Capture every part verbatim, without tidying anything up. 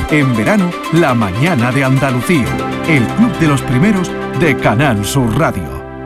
En verano, La Mañana de Andalucía, el club de los primeros de Canal Sur Radio.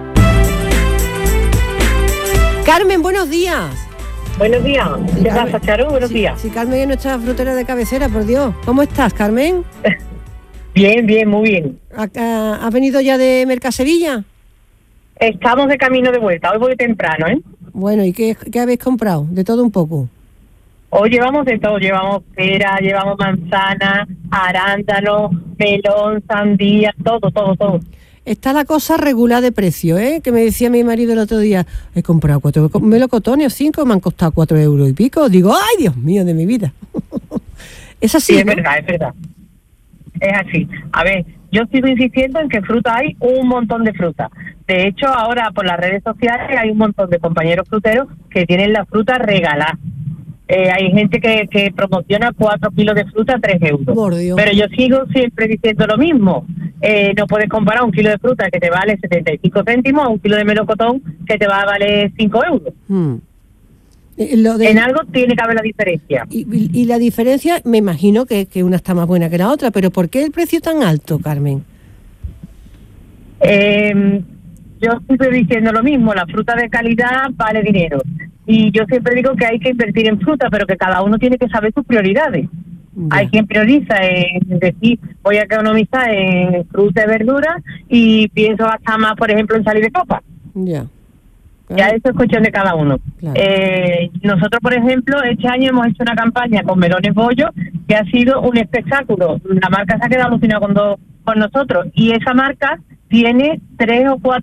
Carmen, buenos días. Buenos días. ¿Qué pasa, Charo? Buenos sí, días. Sí, Carmen es nuestra frutera de cabecera, por Dios. ¿Cómo estás, Carmen? Bien, bien, muy bien. ¿Has venido ya de Mercasevilla? Estamos de camino de vuelta. Hoy voy temprano, ¿eh? Bueno, ¿y qué, qué habéis comprado? De todo un poco. Hoy llevamos de todo. Llevamos pera, llevamos manzana, arándano, melón, sandía, todo, todo, todo. Está la cosa regular de precio, ¿eh? Que me decía mi marido el otro día, he comprado cuatro melocotones, cinco, me han costado cuatro euros y pico. Digo, ¡ay, Dios mío, de mi vida! Es así, Sí, es ¿no? verdad, es verdad. Es así. A ver, yo sigo insistiendo en que fruta hay un montón de fruta. De hecho, ahora por las redes sociales hay un montón de compañeros fruteros que tienen la fruta regalada. Eh, hay gente que, que promociona cuatro kilos de fruta a tres euros. Por Dios. Pero yo sigo siempre diciendo lo mismo. Eh, no puedes comparar un kilo de fruta que te vale setenta y cinco céntimos a un kilo de melocotón que te va a valer cinco euros. Hmm. Lo de... En algo tiene que haber la diferencia. Y, y, y la diferencia, me imagino que, que una está más buena que la otra, pero ¿por qué el precio tan alto, Carmen? Eh, yo siempre diciendo lo mismo, la fruta de calidad vale dinero. Y yo siempre digo que hay que invertir en fruta, pero que cada uno tiene que saber sus prioridades. Ya. Hay quien prioriza en decir, voy a economizar en fruta y verdura y pienso gastar más, por ejemplo, en salir de copa. Ya. Ya eso es cuestión de cada uno. Claro. Eh, nosotros, por ejemplo, este año hemos hecho una campaña con melones bollos que ha sido un espectáculo. La marca se ha quedado alucinada con, dos, con nosotros y esa marca tiene tres o cuatro